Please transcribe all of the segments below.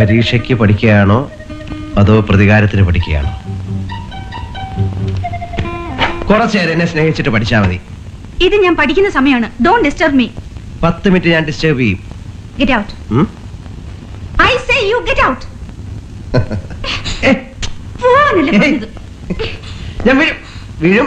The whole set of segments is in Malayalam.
പരീക്ഷയ്ക്ക് പഠിക്കുകയാണോ അതോ പ്രതികാരത്തിന് പഠിക്കുകയാണോ? കുറച്ചേരം എന്നെ സ്നേഹിച്ചിട്ട് പഠിച്ചാൽ മതി. ഇത് ഞാൻ പഠിക്കുന്ന സമയമാണ്. Don't disturb me. 10 മിനിറ്റ് ഞാൻ ഡിസ്റ്റർബ് ചെയ്യും. Get out. I say you get out. ഞാൻ വീഴും വീഴും.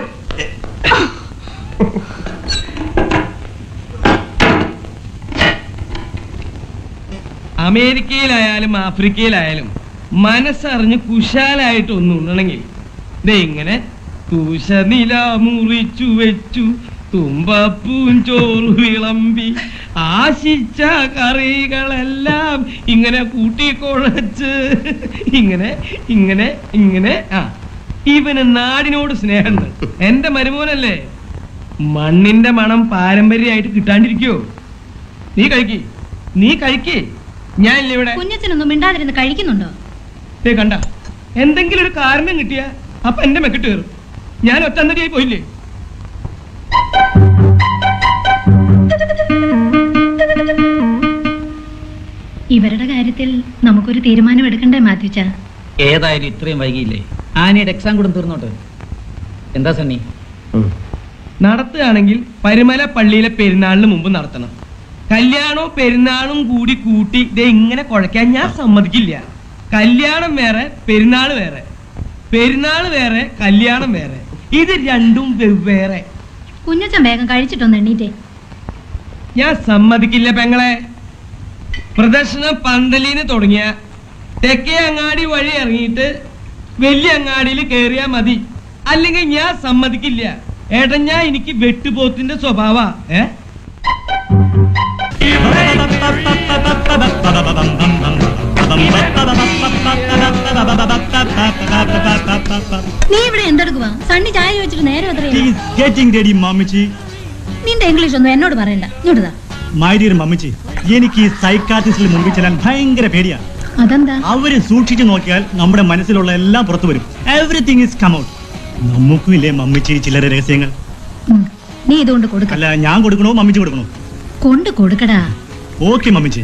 അമേരിക്കയിലായാലും ആഫ്രിക്കയിലായാലും മനസ്സറിഞ്ഞ് കുശാലായിട്ട് ഒന്നും ഉണ്ണണമെങ്കിൽ ഇങ്ങനെ തുശനില മുറിച്ചു വെച്ചു തുമ്പപ്പൂൻ ചോറ് വിളമ്പി ആശിച്ച കറികളെല്ലാം ഇങ്ങനെ കൂട്ടിക്കുഴച്ച് ഇങ്ങനെ ഇങ്ങനെ ഇങ്ങനെ ഇവന് നാടിനോട് സ്നേഹമുണ്ട്. എന്റെ മരുമോനല്ലേ, മണ്ണിന്റെ മണം പാരമ്പര്യമായിട്ട് കിട്ടാണ്ടിരിക്കോ? നീ കഴിക്കേ. ഞാനില്ല ഇവിടെ. കുഞ്ഞച്ചനൊന്നും മിണ്ടാതിരുന്ന് കഴിക്കുന്നുണ്ടോ? കണ്ട, എന്തെങ്കിലും ഒരു കാരണം കിട്ടിയ അപ്പൊ എന്റെ മെക്കിട്ട് കയറും. ഞാൻ ഒറ്റന്നടിയായി പോയില്ലേ? ഇവരുടെ കാര്യത്തിൽ നമുക്കൊരു തീരുമാനം എടുക്കണ്ടേ മാത്യുച്ച? ഏതായാലും ഇത്രയും വൈകിയില്ലേ? ആനയുടെ എക്സാം കൂടെ തീർന്നോട്ട്. എന്താ സണ്ണി? നടത്തുകയാണെങ്കിൽ പരുമല പള്ളിയിലെ പെരുന്നാളിന് മുമ്പ് നടത്തണം. കല്യാണവും പെരുന്നാളും കൂടി കൂട്ടി ഇങ്ങനെ കുഴക്കാൻ ഞാൻ സമ്മതിക്കില്ല. കല്യാണം വേറെ, പെരുന്നാൾ വേറെ. പെരുന്നാൾ വേറെ, കല്യാണം വേറെ. ഇത് രണ്ടും വെവ്വേറെ. കുഞ്ഞച്ചൻ വേഗം കഴിച്ചിട്ടൊന്ന് എണ്ണീറ്റേ. ഞാൻ സമ്മതിക്കില്ല പെങ്ങളെ. പ്രദർശനം പന്തലിന് തുടങ്ങിയ തെക്കേ അങ്ങാടി വഴി ഇറങ്ങിയിട്ട് വലിയ അങ്ങാടിയിൽ കയറിയാ മതി. അല്ലെങ്കിൽ ഞാൻ സമ്മതിക്കില്ല. ഏട്ടഞ്ഞ എനിക്ക് വെട്ടുപോത്തിന്റെ സ്വഭാവ. നീ ഇവിടെ എന്തെടുക്കുവാ? സണ്ണി ചായ ചോദിച്ചിട്ട് നേരെ നിന്റെ ഇംഗ്ലീഷ് ഒന്നും എന്നോട് പറയണ്ട. ഇങ്ങോട്ടാ. മൈ ഡിയർ മമ്മിച്ചി, എനിക്ക് സൈക്കാട്രിസ്റ്റിൽ മുമ്പിൽ ചെല്ലാൻ ഭയങ്കര പേടിയാ. അതെന്താ? അവര് സൂക്ഷിച്ചു നോക്കിയാൽ നമ്മുടെ മനസ്സിലുള്ള എല്ലാം പുറത്തു വരും. Everything is come out. നമുക്കും ഇല്ലേ മമ്മിച്ചി ചില രഹസ്യങ്ങൾ? നീ ഇതുകൊണ്ട് കൊടുക്ക. അല്ല, ഞാൻ കൊടുക്കണോ മമ്മിച്ചി കൊടുക്കണോ? കൊണ്ട് കൊടുക്കടാ. Okay മമ്മിച്ചി.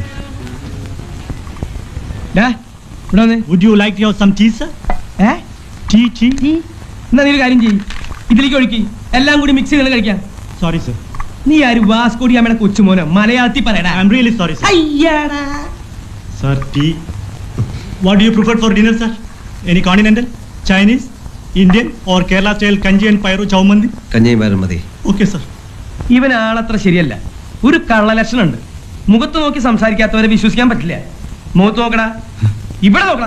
Would you like your some cheese? എന്നാ നീ ഒരു കാര്യം ചെയ്യും, ഇതിലേക്ക് ഒഴുക്കി എല്ലാം കൂടി മിക്സ് ചെയ്ത് കഴിക്കാം. Sorry sir. നീ ആര് വാസ്കോടി അമ്മയുടെ കൊച്ചുമോനോ? മലയാളത്തിൽ പറയടാ. I am really sorry sir. അയ്യാടാ. Sir, tea. What do you prefer four dinner sir? Any continental, Chinese, Indian or Kerala style Kanji and പയറു ചൗമന്തി? കഞ്ഞിയും പയറും മതി. Okay sir. ഇവൻ ആളത്ര ശരിയല്ല. ഒരു കള്ളലക്ഷണം ഉണ്ട്. മുഖത്ത് നോക്കി സംസാരിക്കാത്തവരെ വിശ്വസിക്കാൻ പറ്റില്ല. മുഖത്ത് നോക്കടാ, ഇവിടെ നോക്കടാ.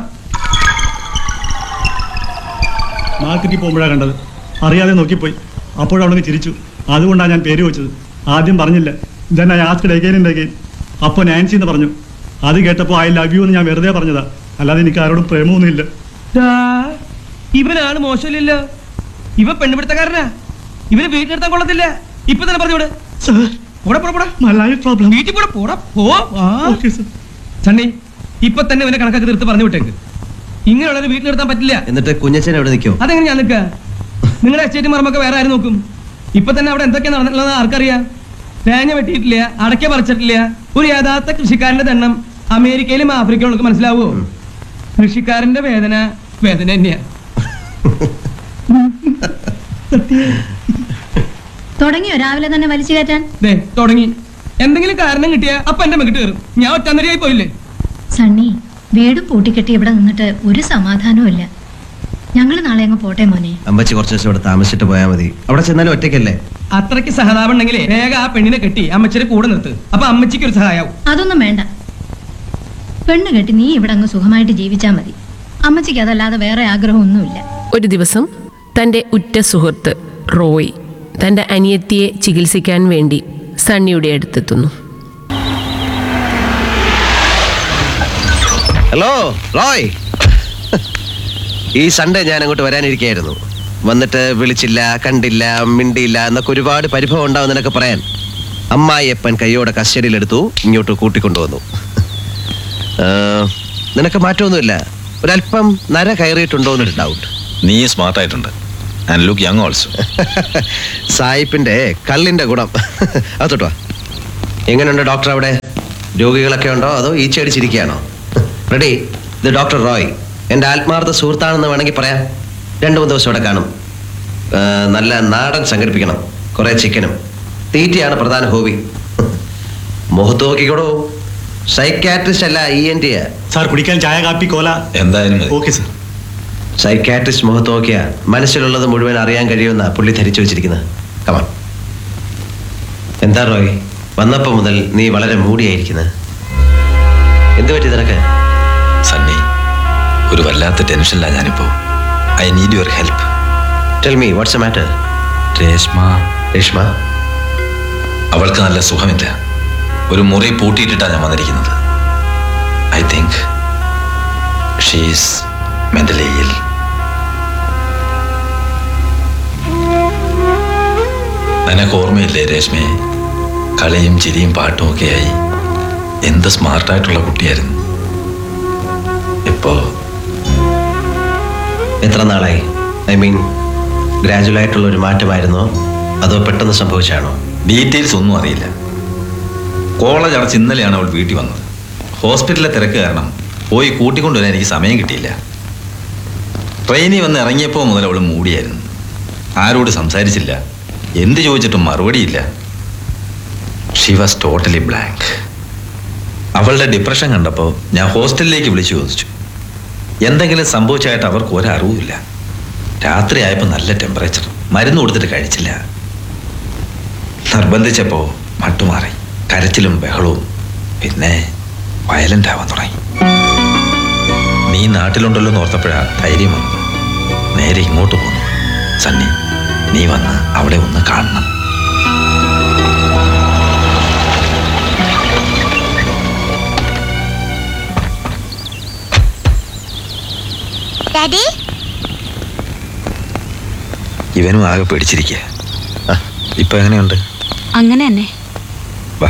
മാർക്കറ്റിൽ പോകുമ്പോഴാണ് കണ്ടത്. അറിയാതെ നോക്കിപ്പോയി. അപ്പോഴവളങ്ങ് ചിരിച്ചു. അതുകൊണ്ടാണ് ഞാൻ പേര് വെച്ചത്. ആദ്യം പറഞ്ഞില്ല. Then I asked again and again. അപ്പോൾ നാൻസി എന്ന് പറഞ്ഞു. അത് കേട്ടപ്പോൾ ഐ ലവ് യു എന്ന് ഞാൻ വെറുതെ പറഞ്ഞതാ. അല്ലാതെ എനിക്ക് ആരോടും പ്രേമമൊന്നുമില്ല. ഇവനാണ് മോശമില്ലല്ലോ. ഇവ പെണ്ണുപിടുത്തക്കാരനാ. ഇവന് വീട്ടിലെടുത്താൻ കൊള്ളത്തില്ല. ഇപ്പൊ തന്നെ പറഞ്ഞോട്. സണ്ണി, ഇപ്പൊ തന്നെ ഇവനെ കണക്കാക്കി തീർത്ത് പറഞ്ഞു വിട്ടേക്ക്. ഇങ്ങനെയുള്ളവരെ വീട്ടിലെടുത്താൻ പറ്റില്ല. എന്നിട്ട് കുഞ്ഞച്ചൻ എവിടെ നിൽക്കോ? അതെങ്ങനെ ഞാൻ നിൽക്കുക? നിങ്ങളുടെ എസ്റ്റേറ്റ് മർമ്മൊക്കെ വേറെ ആരും നോക്കും? ഇപ്പൊ തന്നെ അവിടെ എന്തൊക്കെയാ നടന്നിട്ടുള്ളത് ആർക്കറിയാം? തേങ്ങ വെട്ടിയിട്ടില്ല, അടയ്ക്ക പറിച്ചിട്ടില്ല. ഒരു യഥാർത്ഥ കൃഷിക്കാരന്റെ ദണ്ണം അമേരിക്കയിലും ആഫ്രിക്കയിലും മനസ്സിലാവുമോ? കൃഷിക്കാരന്റെ വേദന വേദന തന്നെയാ. തുടങ്ങിയോ രാവിലെ തന്നെ വലിച്ചു കയറ്റാൻ? തുടങ്ങി. എന്തെങ്കിലും കാരണം കിട്ടിയാ അപ്പൊ എന്റെ മെക്കിട്ട് കയറും. ഞാൻ ഒറ്റന്നരിയായി പോയില്ലേ? സണ്ണി, വീടും പൂട്ടിക്കെട്ടി ഇവിടെ നിന്നിട്ട് ഒരു സമാധാനവും ഇല്ല. ഞങ്ങൾ നാളെ അങ്ങ് പോട്ടെ മോനെ. അമ്മച്ചി കുറച്ച് ദിവസം ഇവിടെ താമസിച്ചിട്ട് പോയാൽ മതി. അവിടെ ചെന്നാലും ഒറ്റയ്ക്കല്ലേ. അത്രയ്ക്ക് സഹതാപം ഉണ്ടെങ്കിലേ വേഗം ആ പെണ്ണിനെ കെട്ടി അമ്മച്ചിയുടെ കൂടെ നിർത്ത്. അപ്പൊ അമ്മച്ചിക്ക് ഒരു സഹായാവും. അതൊന്നും വേണ്ട. പെണ്ണ് കെട്ടി നീ ഇവിടെ അങ്ങ് സുഖമായിട്ട് ജീവിച്ചാ മതി. അമ്മച്ചിക്ക് അതല്ലാതെ വേറെ ആഗ്രഹമൊന്നുമില്ല. ഒരു ദിവസം തൻ്റെ ഉറ്റ സുഹൃത്ത് റോയ് തൻ്റെ അനിയത്തിയെ ചികിത്സിക്കാൻ വേണ്ടി സണ്ണിയുടെ അടുത്തെത്തുന്നു. ഹലോ റോയ്, ഈ സൺഡേ ഞാൻ അങ്ങോട്ട് വരാനിരിക്കുകയായിരുന്നു. വന്നിട്ട് വിളിച്ചില്ല, കണ്ടില്ല, മിണ്ടിയില്ല എന്നൊക്കെ ഒരുപാട് പരിഭവം ഉണ്ടാവും നിനക്ക് പറയാൻ. അമ്മായിയപ്പൻ കയ്യോടെ കസ്റ്റഡിയിലെടുത്തു, ഇങ്ങോട്ട് കൂട്ടിക്കൊണ്ടുവന്നു. നിനക്ക് മാറ്റമൊന്നുമില്ല. ഒരല്പം നര കയറിയിട്ടുണ്ടോ എന്നൊരു ഡൗട്ട്. നീ സ്മാർട്ട് ആയിട്ടുണ്ട്. And look young also. സായിപ്പിന്റെ കള്ളിന്റെ ഗുണം. അത് തൊട്ടോ. എങ്ങനെയുണ്ട് ഡോക്ടർ അവിടെ? രോഗികളൊക്കെ ഉണ്ടോ അതോ ഈച്ചയടിച്ചിരിക്കുകയാണോ? റെഡി, ഇത് ഡോക്ടർ റോയ്. എൻ്റെ ആത്മാർത്ഥ സുഹൃത്താണെന്ന് വേണമെങ്കിൽ പറയാം. 2-3 ദിവസം ഇവിടെ കാണും. നല്ല നാടൻ സംഘടിപ്പിക്കണം, കുറേ ചിക്കനും. തീറ്റയാണ് പ്രധാന ഹോബി. മുഖത്ത് നോക്കിക്കോടോ, സൈക്കാട്രിസ്റ്റ് അല്ല, ENT. സാർ കുടിക്കാൻ ചായ കാപ്പി കോല എന്തായാലും മതി. Okay sir. സൈക്കാട്രിസ്റ്റ് മുഖത്ത് നോക്കിയാ മനസ്സിലുള്ളത് മുഴുവൻ അറിയാൻ കഴിയുമെന്ന പുള്ളി ധരിച്ചു വെച്ചിരിക്കുന്നത്. കമാ. എന്താ റോയ്, വന്നപ്പോൾ മുതൽ നീ വളരെ മൂടിയായിരിക്കുന്നത്. എന്ത് പറ്റി നിനക്ക്? സണ്ണി, ഒരു വല്ലാത്ത ടെൻഷനില്ല ഞാനിപ്പോ. I need your help. Tell me, what's a matter? Reshma അവൾക്ക് നല്ല സുഖമില്ല. ഒരു മുറി പൂട്ടിയിട്ടിട്ടാണ് ഞാൻ വന്നിരിക്കുന്നത്. ഐ തിങ്ക് ഷീസ് മെന്റലി ഇൽ. നിനക്ക് ഓർമ്മയില്ലേ രേഷ്മയെ? കളിയും ചിരിയും പാട്ടും ഒക്കെയായി എന്ത് സ്മാർട്ടായിട്ടുള്ള കുട്ടിയായിരുന്നു. ഇപ്പോ എത്ര നാളായി? ഐ മീൻ, ഗ്രാജുവൽ ആയിട്ടുള്ള ഒരു മാറ്റമായിരുന്നോ അതോ പെട്ടെന്ന് സംഭവിച്ചാണോ? ഡീറ്റെയിൽസ് ഒന്നും അറിയില്ല. കോളേജ് അടച്ച് ഇന്നലെയാണ് അവൾ വീട്ടിൽ വന്നത്. ഹോസ്പിറ്റലിലെ തിരക്ക് കാരണം പോയി കൂട്ടിക്കൊണ്ടുവരാൻ എനിക്ക് സമയം കിട്ടിയില്ല. ട്രെയിനിൽ വന്ന് ഇറങ്ങിയപ്പോൾ മുതൽ അവൾ മൂടിയായിരുന്നു. ആരോട് സംസാരിച്ചില്ല, എന്ത് ചോദിച്ചിട്ടും മറുപടിയില്ല. She was totally blank. അവളുടെ ഡിപ്രഷൻ കണ്ടപ്പോൾ ഞാൻ ഹോസ്റ്റലിലേക്ക് വിളിച്ചു ചോദിച്ചു. എന്തെങ്കിലും സംഭവിച്ചായിട്ട് അവർക്ക് ഒരറിവുമില്ല. രാത്രി ആയപ്പോൾ നല്ല ടെമ്പറേച്ചർ, മരുന്ന് കൊടുത്തിട്ട് കഴിച്ചില്ല. നിർബന്ധിച്ചപ്പോൾ മട്ടുമാറി, കരച്ചിലും ബഹളവും, പിന്നെ വയലന്റ് ആവാൻ തുടങ്ങി. നീ നാട്ടിലുണ്ടല്ലോ എന്ന് ഓർത്തപ്പോഴാ ധൈര്യം വന്നത്. നേരെ ഇങ്ങോട്ട് പോന്നു. സണ്ണി, നീ വന്ന് അവിടെ ഒന്ന് കാണണം. ഇവനും ആകെ പേടിച്ചിരിക്കുക. ഇപ്പൊ എങ്ങനെയുണ്ട്? അങ്ങനെ തന്നെ. വാ.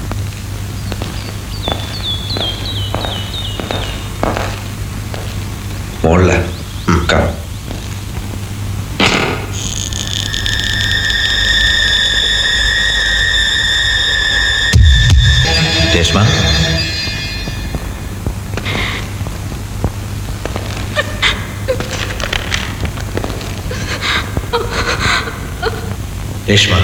മോളില് കാണാം. രേഷ്മ, രേഷ്മ,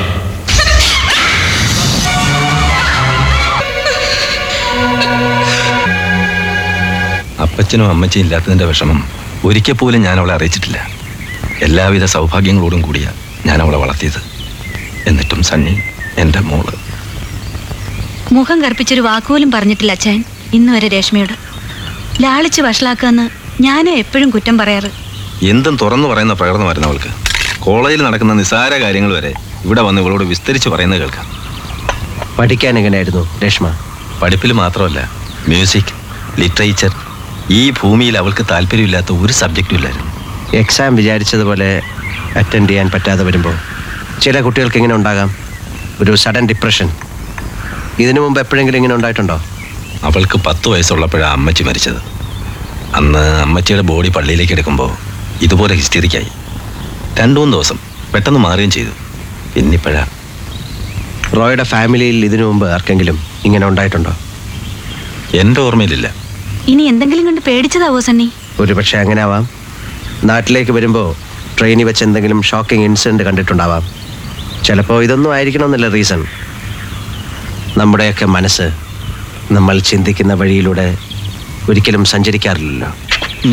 അപ്പച്ചനും അമ്മച്ചിയും ഇല്ലാത്തതിൻ്റെ വിഷമം ഒരിക്കൽ പോലും ഞാൻ അവളെ അറിയിച്ചിട്ടില്ല. എല്ലാവിധ സൗഭാഗ്യങ്ങളോടും കൂടിയാണ് ഞാൻ അവളെ വളർത്തിയത്. എന്നിട്ടും സണ്ണി, എൻ്റെ മോള്. മുഖം കറുപ്പിച്ചൊരു വാക്കുപോലും പറഞ്ഞിട്ടില്ല അച്ഛൻ ഇന്ന് വരെ രേഷ്മയോട്. ലാളിച്ച് വഷളാക്കാന്ന് ഞാനും എപ്പോഴും കുറ്റം പറയാറ്. എന്തും തുറന്നു പറയുന്ന പ്രകടനമായിരുന്നു അവൾക്ക്. കോളേജിൽ നടക്കുന്ന നിസ്സാര കാര്യങ്ങൾ വരെ ഇവിടെ വന്ന് ഇവളോട് വിസ്തരിച്ച് പറയുന്നത് കേൾക്കാം. പഠിക്കാൻ എങ്ങനെയായിരുന്നു രേഷ്മ? പഠിപ്പിൽ മാത്രമല്ല, മ്യൂസിക്, ലിറ്ററേച്ചർ, ഈ ഭൂമിയിൽ അവൾക്ക് താല്പര്യമില്ലാത്ത ഒരു സബ്ജക്റ്റും ഇല്ലായിരുന്നു. എക്സാം വിചാരിച്ചതുപോലെ അറ്റൻഡ് ചെയ്യാൻ പറ്റാതെ വരുമ്പോൾ ചില കുട്ടികൾക്ക് ഇങ്ങനെ ഉണ്ടാകാം, ഒരു സഡൻ ഡിപ്രഷൻ. ഇതിനു മുമ്പ് എപ്പോഴെങ്കിലും ഇങ്ങനെ ഉണ്ടായിട്ടുണ്ടോ? അവൾക്ക് 10 വയസ്സുള്ളപ്പോഴാണ് അമ്മച്ചി മരിച്ചത്. അന്ന് അമ്മച്ചിയുടെ ബോഡി പള്ളിയിലേക്ക് എടുക്കുമ്പോൾ ഇതുപോലെ ഹിസ്റ്ററിക്കായി. 2-3 ദിവസം പെട്ടെന്ന് മാറുകയും ചെയ്തു. പിന്നിപ്പോഴാ. റോയുടെ ഫാമിലിയിൽ ഇതിനു മുമ്പ് ആർക്കെങ്കിലും ഇങ്ങനെ ഉണ്ടായിട്ടുണ്ടോ? എൻ്റെ ഓർമ്മയിലില്ല. ഇനി എന്തെങ്കിലും കണ്ട് പേടിച്ചതാവോ സണ്ണി? ഒരു പക്ഷേ അങ്ങനെ ആവാം. നാട്ടിലേക്ക് വരുമ്പോൾ ട്രെയിനിൽ വെച്ച് എന്തെങ്കിലും ഷോക്കിംഗ് ഇൻസിഡൻറ്റ് കണ്ടിട്ടുണ്ടാവാം. ചിലപ്പോൾ ഇതൊന്നും ആയിരിക്കണമെന്നില്ല റീസൺ. നമ്മുടെയൊക്കെ മനസ്സ് നമ്മൾ ചിന്തിക്കുന്ന വഴിയിലൂടെ ഒരിക്കലും സഞ്ചരിക്കാറില്ലല്ലോ.